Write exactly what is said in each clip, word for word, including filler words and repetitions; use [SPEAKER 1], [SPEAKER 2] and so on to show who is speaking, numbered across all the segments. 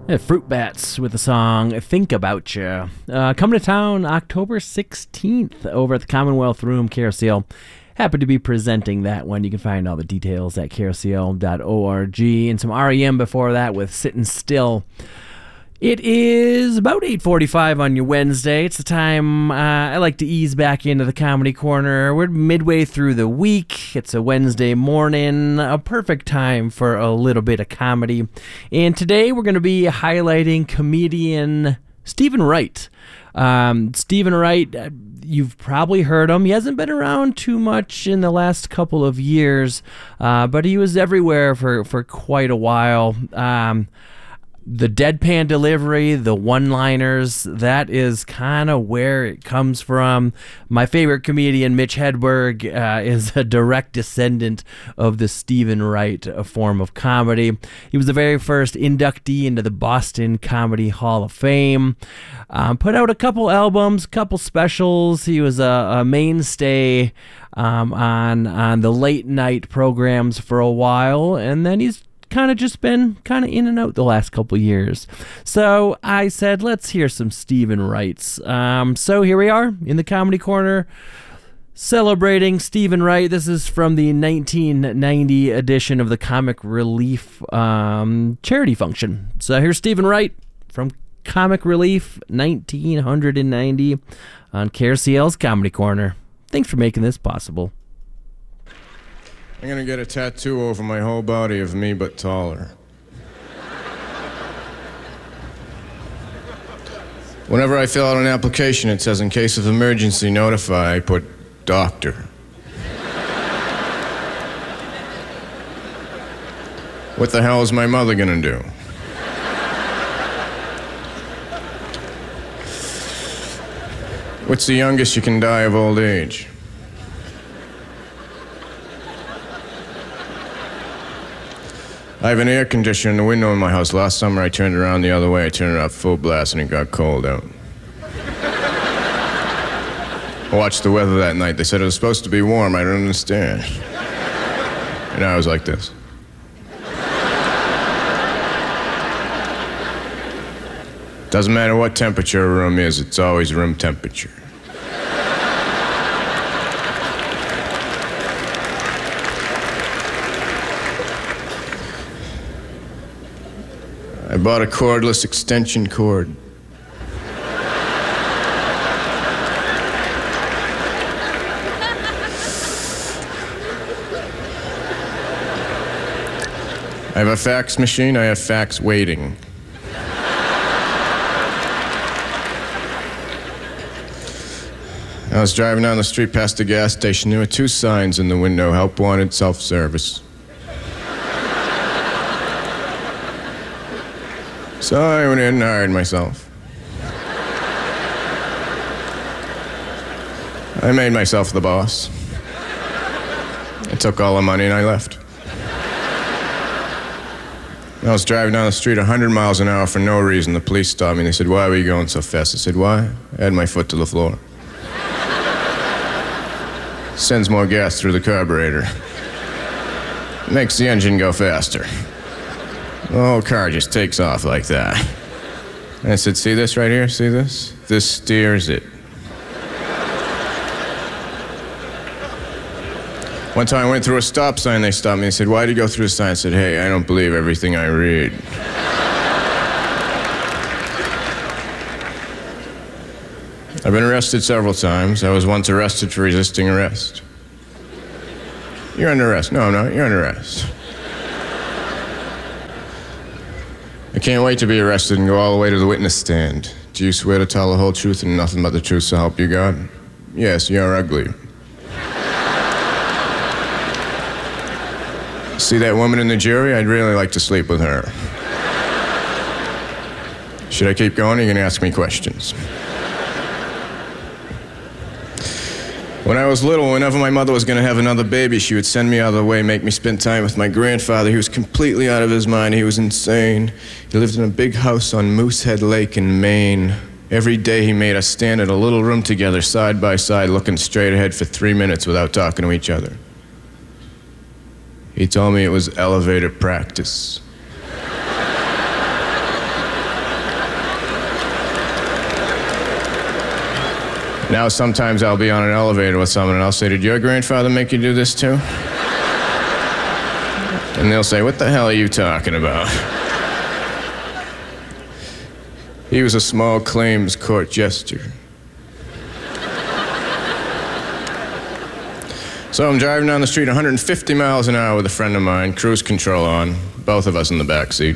[SPEAKER 1] Yeah, Fruit Bats with the song Think About Ya. Uh, coming to town October sixteenth over at the Commonwealth Room, Carousel. Happy to be presenting that one. You can find all the details at carousel dot org. And some R E M before that with Sittin' Still. It is about eight forty-five on your Wednesday. It's the time uh, I like to ease back into the Comedy Corner. We're midway through the week. It's a Wednesday morning, a perfect time for a little bit of comedy. And today we're going to be highlighting comedian Stephen Wright. Um, Stephen Wright, you've probably heard him. He hasn't been around too much in the last couple of years, uh, but he was everywhere for, for quite a while. Um... The deadpan delivery, the one-liners, that is kind of where it comes from. My favorite comedian, Mitch Hedberg, uh, is a direct descendant of the Stephen Wright form of comedy. He was the very first inductee into the Boston Comedy Hall of Fame. Um, put out a couple albums, couple specials. He was a, a mainstay um, on, on the late-night programs for a while, and then he's kind of just been kind of in and out the last couple years. So I said, let's hear some Stephen Wrights. Um, so here we are in the Comedy Corner celebrating Stephen Wright. This is from the nineteen ninety edition of the Comic Relief um, charity function. So here's Stephen Wright from Comic Relief nineteen ninety on K R C L's Comedy Corner. Thanks for making this possible.
[SPEAKER 2] I'm gonna get a tattoo over my whole body of me, but taller. Whenever I fill out an application, it says, in case of emergency, notify. I put doctor. What the hell is my mother gonna do? What's the youngest you can die of old age? I have an air conditioner in the window in my house. Last summer I turned it around the other way. I turned it up full blast and it got cold out. I watched the weather that night. They said it was supposed to be warm. I don't understand. And I was like this. Doesn't matter what temperature a room is, it's always room temperature. I bought a cordless extension cord. I have a fax machine, I have fax waiting. I was driving down the street past the gas station. There were two signs in the window: help wanted, self-service. So I went in and hired myself. I made myself the boss. I took all the money and I left. I was driving down the street one hundred miles an hour for no reason. The police stopped me and they said, "Why were you going so fast?" I said, "Why?" I had my foot to the floor. Sends more gas through the carburetor. Makes the engine go faster. The whole car just takes off like that. And I said, "See this right here? See this? This steers it." One time I went through a stop sign, they stopped me and said, "Why'd you go through the sign?" I said, "Hey, I don't believe everything I read." I've been arrested several times. I was once arrested for resisting arrest. You're under arrest. No, no, you're under arrest. I can't wait to be arrested and go all the way to the witness stand. Do you swear to tell the whole truth and nothing but the truth, so help you God? Yes, you're ugly. See that woman in the jury? I'd really like to sleep with her. Should I keep going? Or are you going to ask me questions? When I was little, whenever my mother was going to have another baby, she would send me out of the way, make me spend time with my grandfather. He was completely out of his mind. He was insane. He lived in a big house on Moosehead Lake in Maine. Every day he made us stand in a little room together, side by side, looking straight ahead for three minutes without talking to each other. He told me it was elevator practice. Now sometimes I'll be on an elevator with someone and I'll say, did your grandfather make you do this too? And they'll say, what the hell are you talking about? He was a small claims court jester. So I'm driving down the street one hundred fifty miles an hour with a friend of mine, cruise control on, both of us in the back seat.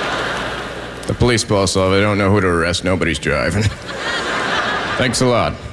[SPEAKER 2] The police pulse off, they don't know who to arrest, nobody's driving. Thanks a lot.